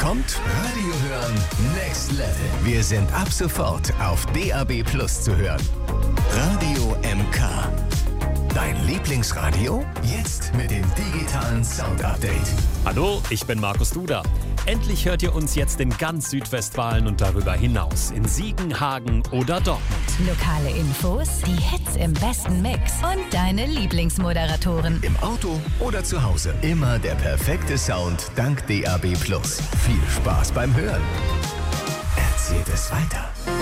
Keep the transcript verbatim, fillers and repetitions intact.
kommt Radio hören Next Level. Wir sind ab sofort auf D A B Plus zu hören. Radio M K. Dein Lieblingsradio? Jetzt mit dem digitalen Sound-Update. Hallo, ich bin Markus Duda. Endlich hört ihr uns jetzt in ganz Südwestfalen und darüber hinaus. In Siegen, Hagen oder Dortmund. Lokale Infos, die Hits im besten Mix und deine Lieblingsmoderatoren. Im Auto oder zu Hause. Immer der perfekte Sound dank D A B Plus. Viel Spaß beim Hören. Erzählt es weiter.